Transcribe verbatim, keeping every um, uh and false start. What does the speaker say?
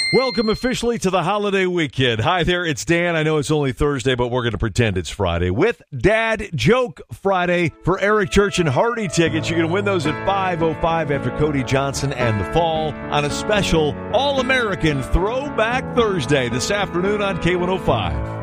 Welcome officially to the holiday weekend. Hi there, it's Dan. I know it's only Thursday, but we're going to pretend it's Friday with Dad Joke Friday for Eric Church and Hardy tickets. You're going to win those at five oh five after Cody Johnson and The Fall on a special All-American Throwback Thursday this afternoon on K one oh five.